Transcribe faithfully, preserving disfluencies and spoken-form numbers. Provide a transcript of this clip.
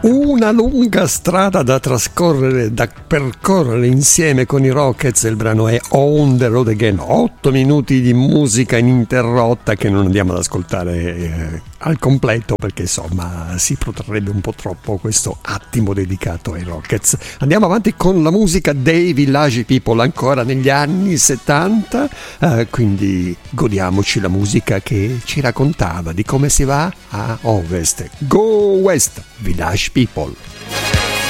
Una lunga strada da trascorrere, da percorrere insieme con i Rockets. Il brano è On the Road Again, otto minuti di musica ininterrotta che non andiamo ad ascoltare eh, al completo perché insomma si protrarrebbe un po' troppo questo attimo dedicato ai Rockets. Andiamo avanti con la musica dei Village People ancora negli anni settanta, eh, quindi godiamoci la musica che ci raccontava di come si va a ovest. Go West, Village People.